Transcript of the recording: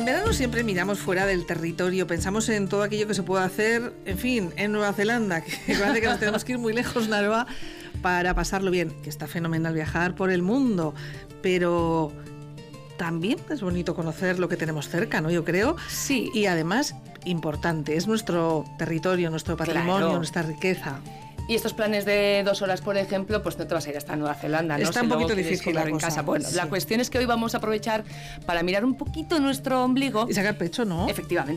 En verano siempre miramos fuera del territorio, pensamos en todo aquello que se puede hacer, en fin, en Nueva Zelanda, que parece que nos tenemos que ir muy lejos, Narva, para pasarlo bien, que está fenomenal viajar por el mundo, pero también es bonito conocer lo que tenemos cerca, ¿no? Yo creo. Sí. Y además, importante, es nuestro territorio, nuestro patrimonio, claro, nuestra riqueza. Y estos planes de 2 horas, por ejemplo, pues no te vas a ir hasta Nueva Zelanda, ¿no? Está un poquito difícil la en cosa. casa. Bueno, sí. La cuestión es que hoy vamos a aprovechar para mirar un poquito nuestro ombligo. Y sacar pecho, ¿no? Efectivamente.